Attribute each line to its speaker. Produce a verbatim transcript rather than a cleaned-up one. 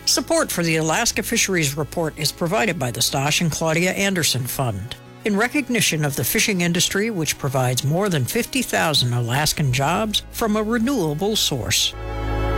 Speaker 1: Support for the Alaska Fisheries Report is provided by the Stosh and Claudia Anderson Fund. In recognition of the fishing industry, which provides more than fifty thousand Alaskan jobs from a renewable source.